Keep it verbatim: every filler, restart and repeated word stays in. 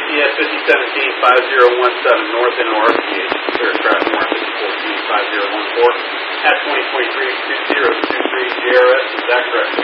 C S fifty seventeen five zero one seven north in O R P H, clear track north at fourteen five zero one four, at twenty twenty-three two zero two three J R S, is that correct?